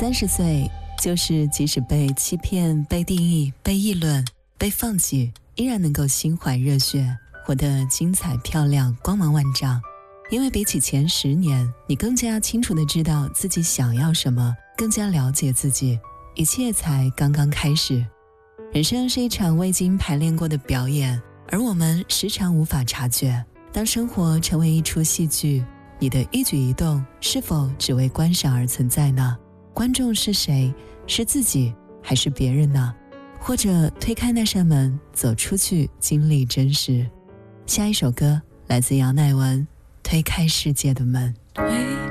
30岁就是即使被欺骗、被定义、被议论、被放弃，依然能够心怀热血，活得精彩漂亮，光芒万丈。因为比起前10年，你更加清楚地知道自己想要什么，更加了解自己，一切才刚刚开始。人生是一场未经排练过的表演，而我们时常无法察觉。当生活成为一出戏剧，你的一举一动是否只为观赏而存在呢？观众是谁？是自己还是别人呢？或者推开那扇门，走出去经历真实。下一首歌来自杨乃文，推开世界的门。